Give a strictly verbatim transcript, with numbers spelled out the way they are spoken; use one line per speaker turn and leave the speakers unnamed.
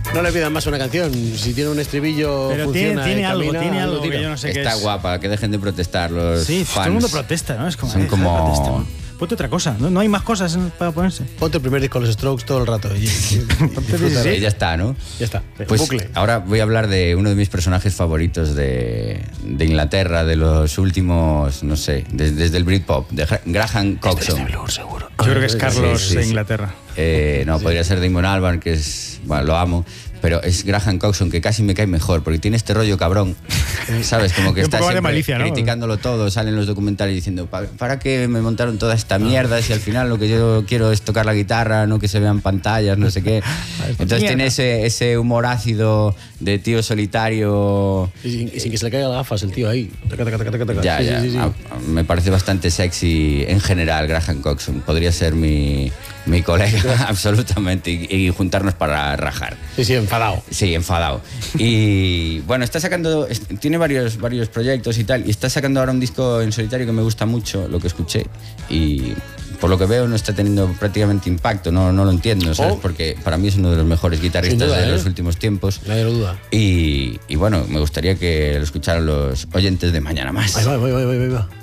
No le pidan más una canción. Si tiene un estribillo,
Pero
funciona
tiene, tiene
y
algo,
camina,
tiene algo
tira.
que yo no sé qué
Está
es.
guapa, que dejen de protestar los
Sí,
fans.
todo el mundo protesta, ¿no? Es como,
Son
eh,
como-
protesta, ¿no? Ponte otra cosa, no, no hay más cosas para ponerse.
Ponte el primer disco de los Strokes todo el rato. Y, y- y disfruta.
Sí, ya está, ¿no?
Ya está.
Pues
Bucle.
ahora voy a hablar de uno de mis personajes favoritos de, de Inglaterra, de los últimos, no sé, de- desde el Britpop, de Gra- Graham Coxon.
seguro.
Yo creo que es Carlos
sí, sí,
de
sí.
Inglaterra.
Eh, no, podría ser Damon Albarn, que es, bueno, lo amo, pero es Graham Coxon, que casi me cae mejor, porque tiene este rollo cabrón, ¿sabes? Como que
Un
está
poco más de
siempre
malicia, ¿no?
criticándolo todo, salen los documentales diciendo, "¿Pa- ¿para qué me montaron toda esta mierda si al final lo que yo quiero es tocar la guitarra, no que se vean pantallas, no sé qué"? Entonces tiene ese, ese humor ácido de tío solitario.
Y sin, y sin que se le caigan las gafas el tío ahí. Taca, taca, taca, taca, taca.
Ya,
Sí,
ya.
sí, sí, sí.
A- a- me parece bastante sexy en general Graham Coxon. Podría ser mi, mi colega, absolutamente, y, y juntarnos para rajar.
Sí, sí, enfadado.
Sí, enfadado. Y bueno, está sacando, es- tiene varios, varios proyectos y tal, y está sacando ahora un disco en solitario que me gusta mucho, lo que escuché, y por lo que veo no está teniendo prácticamente impacto, no, no lo entiendo, ¿sabes?
Oh.
Porque para mí es uno de los mejores guitarristas
Sin duda,
de
¿eh?
los últimos tiempos.
Nadie lo duda.
Y, y bueno, me gustaría que lo escucharan los oyentes de Mañana Más.
Ahí va, ahí va, ahí va, ahí va.